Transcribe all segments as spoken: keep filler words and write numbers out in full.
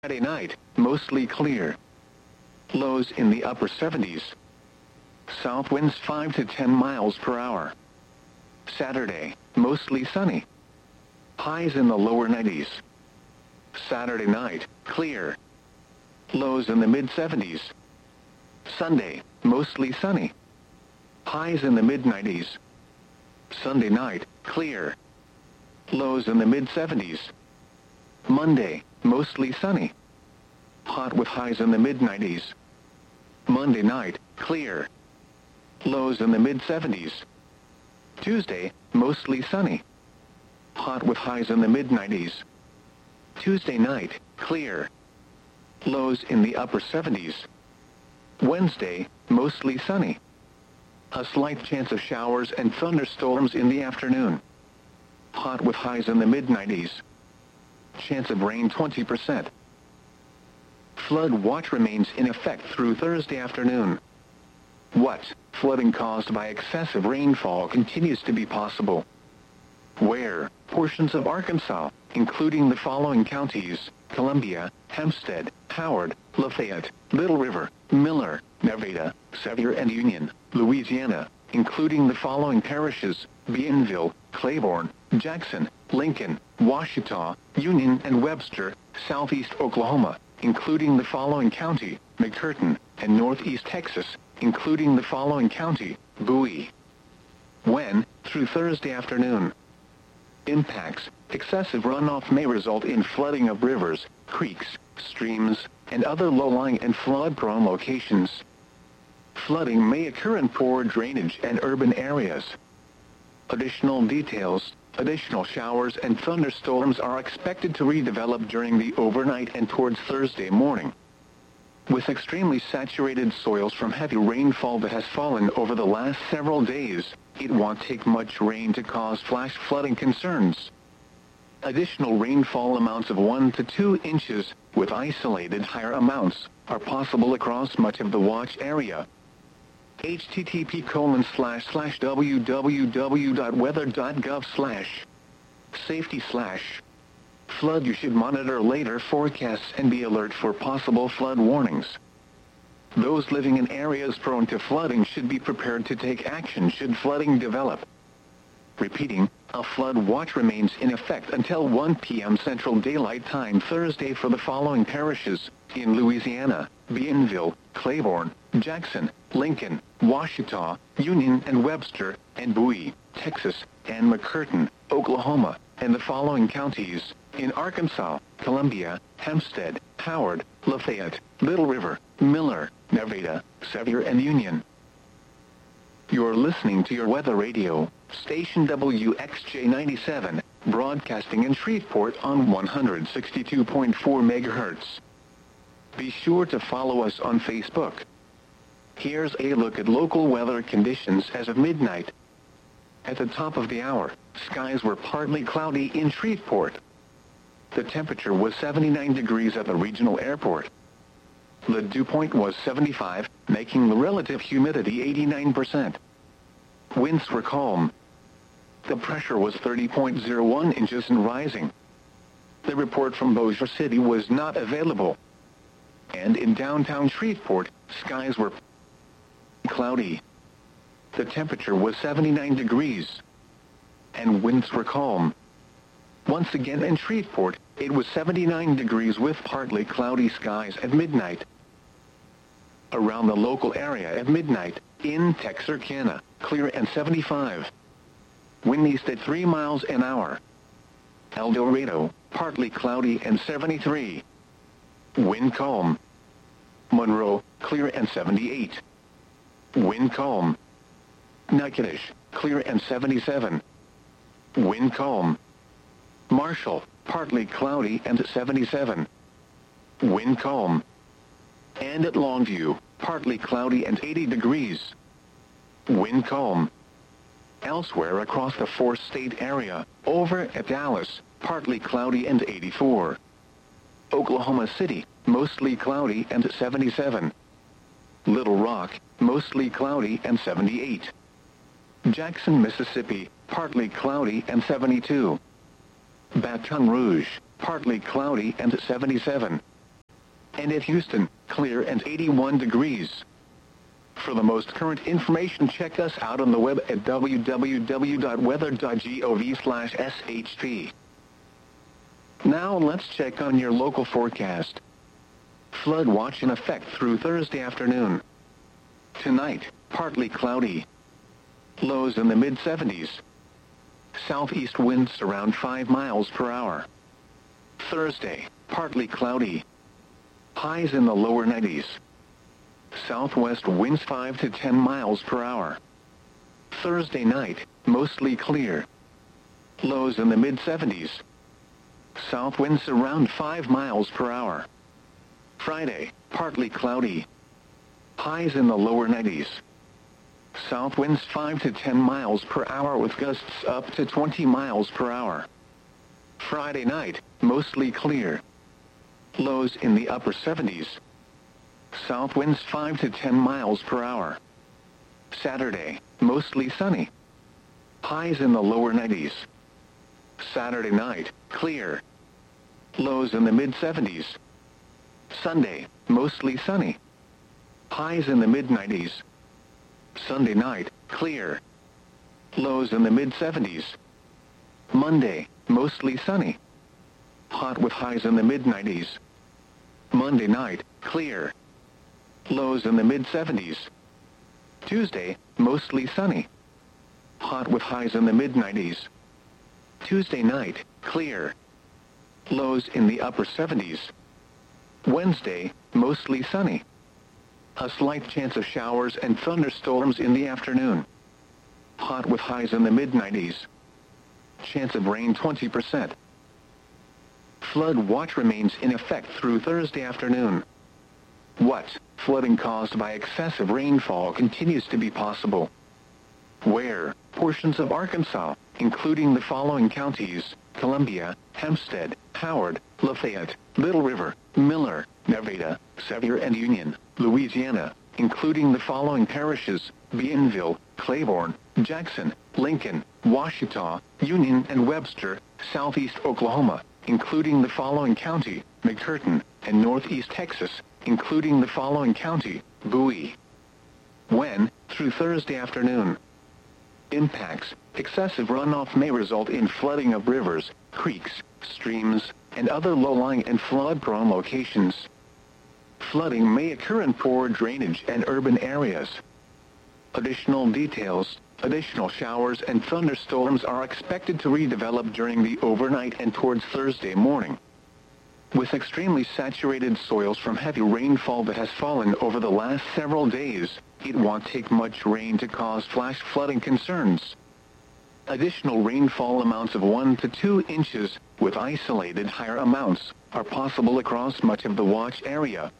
Friday night, mostly clear. Lows in the upper seventies. South winds five to ten miles per hour. Saturday, mostly sunny. Highs in the lower nineties. Saturday night, clear. Lows in the mid seventies. Sunday, mostly sunny. Highs in the mid nineties. Sunday night, clear. Lows in the mid seventies. Monday, mostly sunny. Hot with highs in the mid nineties. Monday night, clear. Lows in the mid seventies. Tuesday, mostly sunny. Hot with highs in the mid nineties. Tuesday night, clear. Lows in the upper seventies. Wednesday, mostly sunny. A slight chance of showers and thunderstorms in the afternoon. Hot with highs in the mid nineties. Chance of rain twenty percent. Flood watch remains in effect through Thursday afternoon. What? Flooding caused by excessive rainfall continues to be possible. Where? Portions of Arkansas, including the following counties: Columbia, Hempstead, Howard, Lafayette, Little River, Miller, Nevada, Sevier and Union, Louisiana, including the following parishes: Bienville, Claiborne, Jackson, Lincoln, Washita, Union and Webster, Southeast Oklahoma, including the following county: McCurtain, and Northeast Texas, including the following county: Bowie. When? Through Thursday afternoon. Impacts: excessive runoff may result in flooding of rivers, creeks, streams, and other low-lying and flood-prone locations. Flooding may occur in poor drainage and urban areas. Additional details: additional showers and thunderstorms are expected to redevelop during the overnight and towards Thursday morning. With extremely saturated soils from heavy rainfall that has fallen over the last several days, it won't take much rain to cause flash flooding concerns. Additional rainfall amounts of one to two inches, with isolated higher amounts, are possible across much of the watch area. http colon slash slash www.weather.gov slash safety slash flood. You should monitor later forecasts and be alert for possible flood warnings. Those living in areas prone to flooding should be prepared to take action should flooding develop. Repeating, a flood watch remains in effect until one p m Central Daylight Time Thursday for the following parishes: in Louisiana: Bienville, Claiborne, Jackson, Lincoln, Washita, Union and Webster, and Bowie, Texas, and McCurtain, Oklahoma, and the following counties: in Arkansas: Columbia, Hempstead, Howard, Lafayette, Little River, Miller, Nevada, Sevier and Union. You're listening to your weather radio, station W X J ninety-seven, broadcasting in Shreveport on one hundred sixty-two point four megahertz. Be sure to follow us on Facebook. Here's a look at local weather conditions as of midnight. At the top of the hour, skies were partly cloudy in Shreveport. The temperature was seventy-nine degrees at the regional airport. The dew point was seventy-five, making the relative humidity eighty-nine percent. Winds were calm. The pressure was thirty point zero one inches and rising. The report from Bossier City was not available. And in downtown Shreveport, skies were cloudy. The temperature was seventy-nine degrees. And winds were calm. Once again in Shreveport, it was seventy-nine degrees with partly cloudy skies at midnight. Around the local area at midnight, in Texarkana, clear and seventy-five. Wind east at three miles an hour. El Dorado, partly cloudy and seventy-three. Wind calm. Monroe, clear and seventy-eight. Wind calm. Natchitoches, clear and seventy-seven. Wind calm. Marshall, partly cloudy and seventy-seven. Wind calm. And at Longview, partly cloudy and eighty degrees. Wind calm. Elsewhere across the four-state area, over at Dallas, partly cloudy and eighty-four. Oklahoma City, mostly cloudy and seventy-seven. Little Rock, mostly cloudy and seventy-eight. Jackson, Mississippi, partly cloudy and seventy-two. Baton Rouge, partly cloudy and seventy-seven. And at Houston, clear and eighty-one degrees. For the most current information, check us out on the web at w w w dot weather dot gov slash s h p. Now let's check on your local forecast. Flood watch in effect through Thursday afternoon. Tonight, partly cloudy. Lows in the mid seventies. Southeast winds around five miles per hour. Thursday, partly cloudy. Highs in the lower nineties. Southwest winds five to ten miles per hour. Thursday night, mostly clear. Lows in the mid seventies. South winds around five miles per hour. Friday, partly cloudy. Highs in the lower nineties. South winds five to ten miles per hour with gusts up to twenty miles per hour. Friday night, mostly clear. Lows in the upper seventies. South winds five to ten miles per hour. Saturday, mostly sunny. Highs in the lower nineties. Saturday night, clear. Lows in the mid seventies. Sunday, mostly sunny. Highs in the mid nineties. Sunday night, clear. Lows in the mid seventies. Monday, mostly sunny. Hot with highs in the mid nineties. Monday night, clear. Lows in the mid seventies. Tuesday, mostly sunny. Hot with highs in the mid nineties. Tuesday night, clear. Lows in the upper seventies. Wednesday, mostly sunny. A slight chance of showers and thunderstorms in the afternoon. Hot with highs in the mid nineties. Chance of rain twenty percent. Flood watch remains in effect through Thursday afternoon. What? Flooding caused by excessive rainfall continues to be possible. Where? Portions of Arkansas, including the following counties: Columbia, Hempstead, Howard, Lafayette, Little River, Miller, Nevada, Sevier and Union, Louisiana, including the following parishes: Bienville, Claiborne, Jackson, Lincoln, Washita, Union and Webster, Southeast Oklahoma, including the following county: McCurtain, and Northeast Texas, including the following county: Bowie. When? Through Thursday afternoon. Impacts: excessive runoff may result in flooding of rivers, creeks, streams, and other low-lying and flood-prone locations. Flooding may occur in poor drainage and urban areas. Additional details: additional showers and thunderstorms are expected to redevelop during the overnight and towards Thursday morning. With extremely saturated soils from heavy rainfall that has fallen over the last several days, it won't take much rain to cause flash flooding concerns. Additional rainfall amounts of one to two inches, with isolated higher amounts, are possible across much of the watch area.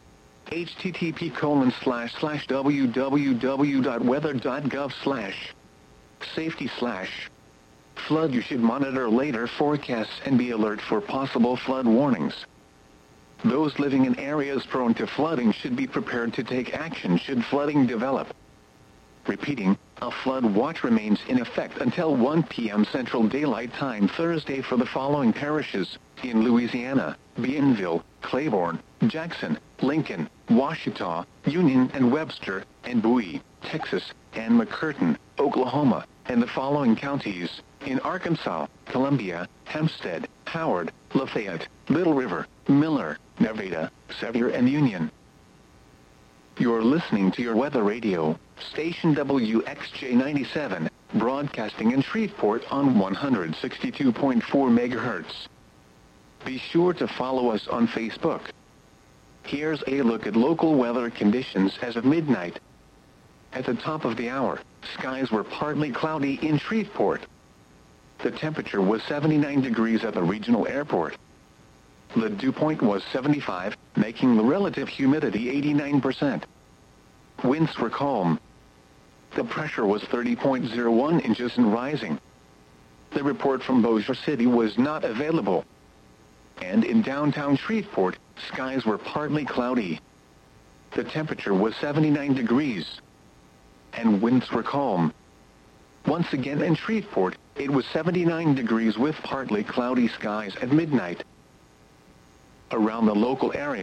http colon slash slash www dot weather dot gov slash safety slash flood. You should monitor later forecasts and be alert for possible flood warnings. Those living in areas prone to flooding should be prepared to take action should flooding develop. Repeating, a flood watch remains in effect until one p m Central Daylight Time Thursday for the following parishes: in Louisiana, Bienville, Claiborne, Jackson, Lincoln, Washita, Union and Webster, and Bowie, Texas, and McCurtain, Oklahoma, and the following counties: in Arkansas, Columbia, Hempstead, Howard, Lafayette, Little River, Miller, Nevada, Sevier and Union. You're listening to your weather radio, station W X J ninety-seven, broadcasting in Shreveport on one hundred sixty-two point four megahertz. Be sure to follow us on Facebook. Here's a look at local weather conditions as of midnight. At the top of the hour, skies were partly cloudy in Shreveport. The temperature was seventy-nine degrees at the regional airport. The dew point was seventy-five, making the relative humidity eighty-nine percent. Winds were calm. The pressure was thirty point zero one inches and rising. The report from Bossier City was not available. And in downtown Shreveport, skies were partly cloudy. The temperature was seventy-nine degrees. And winds were calm. Once again in Shreveport, it was seventy-nine degrees with partly cloudy skies at midnight. Around the local area,